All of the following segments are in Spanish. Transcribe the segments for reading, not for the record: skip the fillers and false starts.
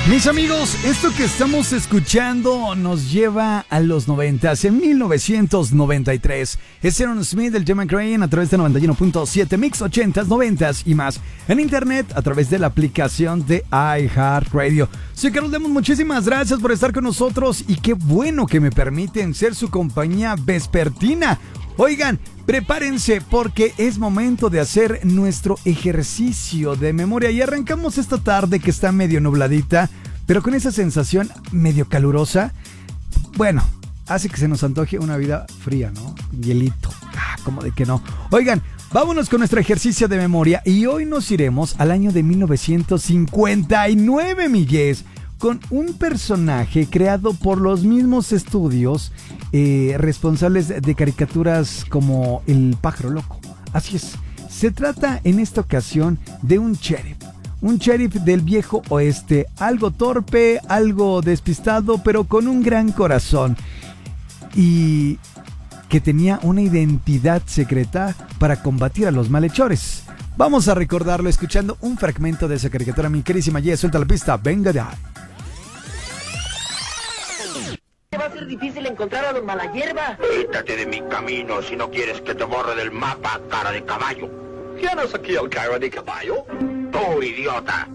Mis amigos, esto que estamos escuchando nos lleva a los 90s, en 1993. Es Aaron Smith del Jam & Crayon a través de 91.7 Mix 80s, 90s y más. En internet a través de la aplicación de iHeartRadio. Soy Carlos Lemos, muchísimas gracias por estar con nosotros y qué bueno que me permiten ser su compañía vespertina. Oigan, prepárense porque es momento de hacer nuestro ejercicio de memoria y arrancamos esta tarde que está medio nubladita, pero con esa sensación medio calurosa. Bueno, hace que se nos antoje una vida fría, ¿no? Hielito, como de que no. Oigan, vámonos con nuestro ejercicio de memoria y hoy nos iremos al año de 1959, mi Jess, con un personaje creado por los mismos estudios responsables de caricaturas como El Pájaro Loco. Así es, se trata en esta ocasión de un sheriff del viejo oeste, algo torpe, algo despistado, pero con un gran corazón y que tenía una identidad secreta para combatir a los malhechores. Vamos a recordarlo escuchando un fragmento de esa caricatura, mi querísima Jess, suelta la pista, venga de ahí. Va a ser difícil encontrar a los Malayerba. Quítate de mi camino si no quieres que te borre del mapa, cara de caballo. ¿Quién es aquí el cara de caballo? Tú, idiota.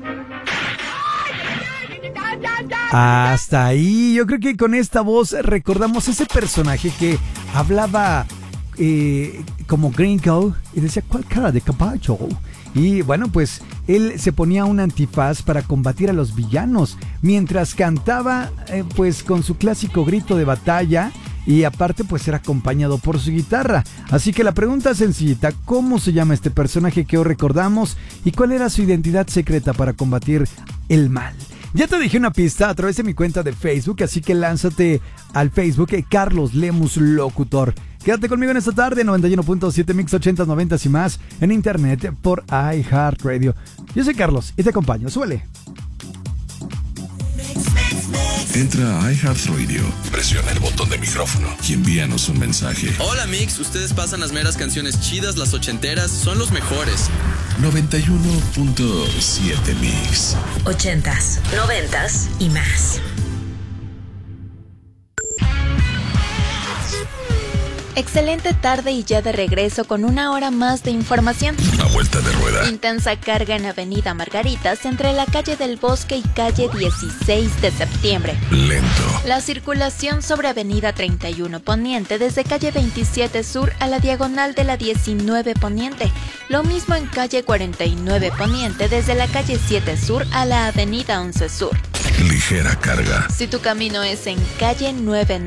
Hasta ahí, yo creo que con esta voz recordamos ese personaje que hablaba como gringo y decía, ¿cuál cara de caballo? Y bueno, pues él se ponía un antifaz para combatir a los villanos, mientras cantaba pues con su clásico grito de batalla y aparte pues era acompañado por su guitarra. Así que la pregunta sencillita, ¿cómo se llama este personaje que hoy recordamos y cuál era su identidad secreta para combatir el mal? Ya te dejé una pista a través de mi cuenta de Facebook, así que lánzate al Facebook Carlos Lemus Locutor. Quédate conmigo en esta tarde, 91.7 Mix 80s, 90s y más, en internet por iHeartRadio. Yo soy Carlos y te acompaño, suele. Entra a iHeartRadio, presiona el botón de micrófono y envíanos un mensaje. Hola Mix, ustedes pasan las meras canciones chidas, las ochenteras, son los mejores. 91.7 Mix 80s, 90s y más. Excelente tarde y ya de regreso con una hora más de información. A vuelta de rueda. Intensa carga en Avenida Margaritas entre la calle del Bosque y calle 16 de septiembre. Lento. La circulación sobre Avenida 31 Poniente desde calle 27 Sur a la diagonal de la 19 Poniente. Lo mismo en calle 49 Poniente desde la calle 7 Sur a la Avenida 11 Sur. Ligera carga. Si tu camino es en calle 9